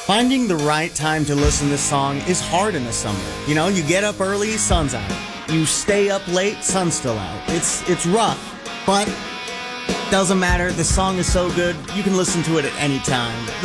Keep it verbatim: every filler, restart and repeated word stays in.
Finding the right time to listen to this song is hard in the summer. You know, you get up early, sun's out. You stay up late, sun's still out. It's it's rough, but doesn't matter. The song is so good, you can listen to it at any time.